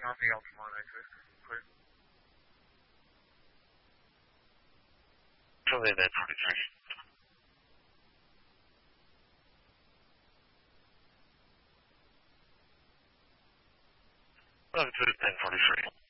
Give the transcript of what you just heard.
anything on the Altamont exit, clear. Show me that 43. Well, it's 1043.